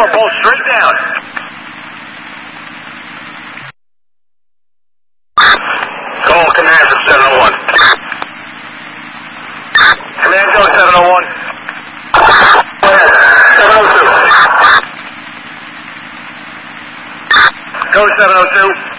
Pull straight down. Call command from 701. Command go 701. Go ahead. 702. Go 702.